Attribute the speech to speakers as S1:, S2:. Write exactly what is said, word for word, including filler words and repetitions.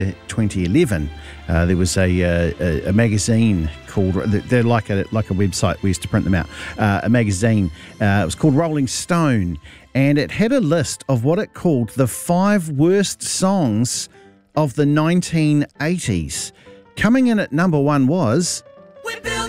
S1: twenty eleven, uh, there was a, uh, a a magazine called, they're like a like a website, we used to print them out, uh, a magazine, uh, it was called Rolling Stone, and it had a list of what it called the five worst songs of the nineteen eighties. Coming in at number one was